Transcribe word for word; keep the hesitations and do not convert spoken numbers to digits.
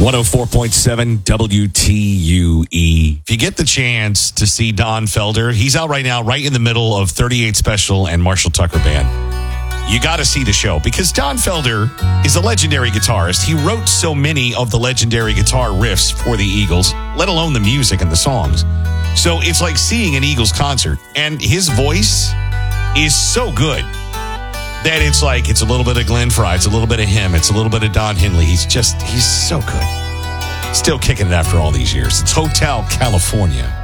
one oh four point seven W T U E. If you get the chance to see Don Felder, he's out right now, right in the middle of thirty-eight Special and Marshall Tucker Band. You got to see the show because Don Felder is a legendary guitarist. He wrote so many of the legendary guitar riffs for the Eagles, let alone the music and the songs. So it's like seeing an Eagles concert. And his voice is so good that it's like, it's a little bit of Glenn Frey, it's a little bit of him, it's a little bit of Don Henley. He's just, he's so good. Still kicking it after all these years. It's Hotel California.